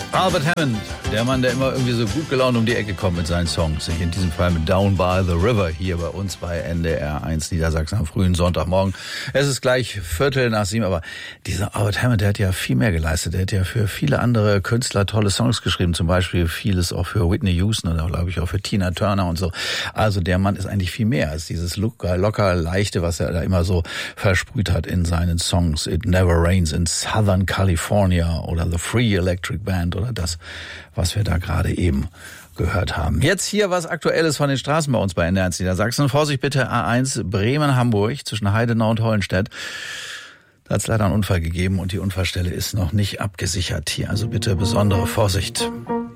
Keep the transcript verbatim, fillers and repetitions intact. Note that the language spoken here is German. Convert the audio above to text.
Albert Hammond, der Mann, der immer irgendwie so gut gelaunt um die Ecke kommt mit seinen Songs. In diesem Fall mit Down by the River hier bei uns bei N D R eins Niedersachsen am frühen Sonntagmorgen. Es ist gleich Viertel nach sieben, aber dieser Albert Hammond, der hat ja viel mehr geleistet. Der hat ja für viele andere Künstler tolle Songs geschrieben, zum Beispiel vieles auch für Whitney Houston oder glaube ich auch für Tina Turner und so. Also der Mann ist eigentlich viel mehr als dieses locker, locker leichte, was er da immer so versprüht hat in seinen Songs. It Never Rains in Southern California oder The Free Electric Band oder das, was wir da gerade eben gehört haben. Jetzt hier was Aktuelles von den Straßen bei uns bei N D R eins Niedersachsen. Vorsicht bitte, A eins Bremen-Hamburg zwischen Heidenau und Hollenstedt. Da hat es leider einen Unfall gegeben und die Unfallstelle ist noch nicht abgesichert hier. Also bitte besondere Vorsicht.